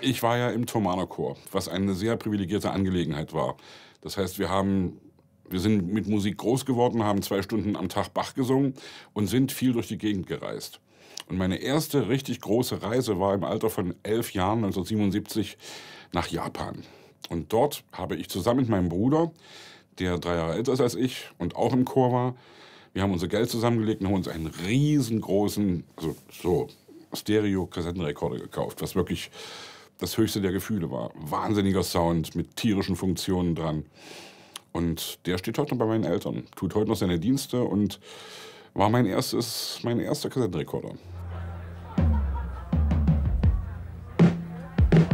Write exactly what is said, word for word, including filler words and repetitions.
Ich war ja im Thomanerchor, was eine sehr privilegierte Angelegenheit war. Das heißt, wir haben wir sind mit Musik groß geworden, haben zwei Stunden am Tag Bach gesungen und sind viel durch die Gegend gereist. Und meine erste richtig große Reise war im Alter von elf Jahren, neunzehnhundertsiebenundsiebzig, nach Japan. Und dort habe ich zusammen mit meinem Bruder, der drei Jahre älter ist als ich und auch im Chor war, wir haben unser Geld zusammengelegt und haben uns einen riesengroßen, also so Stereo-Kassettenrekorder gekauft, was wirklich das höchste der Gefühle war. Wahnsinniger Sound mit tierischen Funktionen dran. Und der steht heute noch bei meinen Eltern, tut heute noch seine Dienste und war mein erstes, mein erster Kassettenrekorder.